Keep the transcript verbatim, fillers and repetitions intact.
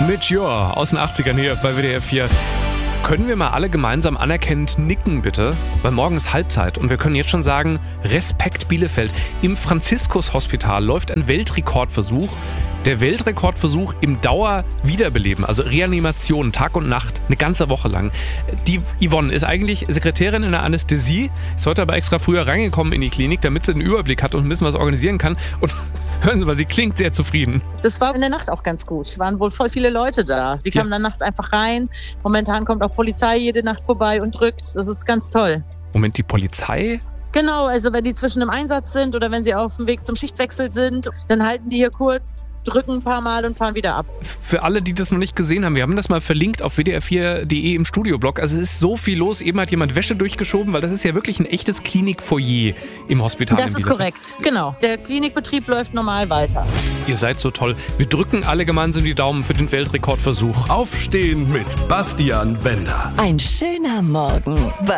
Mature aus den achtzigern hier bei W D R vier. Können wir mal alle gemeinsam anerkennend nicken, bitte? Weil morgen ist Halbzeit und wir können jetzt schon sagen, Respekt Bielefeld. Im Franziskus-Hospital läuft ein Weltrekordversuch. Der Weltrekordversuch im Dauerwiederbeleben, also Reanimation, Tag und Nacht, eine ganze Woche lang. Die Yvonne ist eigentlich Sekretärin in der Anästhesie, ist heute aber extra früher reingekommen in die Klinik, damit sie einen Überblick hat und ein bisschen was organisieren kann. Und hören Sie mal, sie klingt sehr zufrieden. Das war in der Nacht auch ganz gut. Es waren wohl voll viele Leute da. Die kamen ja dann nachts einfach rein. Momentan kommt auch Polizei jede Nacht vorbei und drückt. Das ist ganz toll. Moment, die Polizei? Genau, also wenn die zwischen im Einsatz sind oder wenn sie auf dem Weg zum Schichtwechsel sind, dann halten die hier kurz, drücken ein paar Mal und fahren wieder ab. Für alle, die das noch nicht gesehen haben, wir haben das mal verlinkt auf w d r vier punkt d e im Studioblog. Also es ist so viel los. Eben hat jemand Wäsche durchgeschoben, weil das ist ja wirklich ein echtes Klinikfoyer im Hospital. Das ist korrekt, genau. Der Klinikbetrieb läuft normal weiter. Ihr seid so toll. Wir drücken alle gemeinsam die Daumen für den Weltrekordversuch. Aufstehen mit Bastian Bender. Ein schöner Morgen.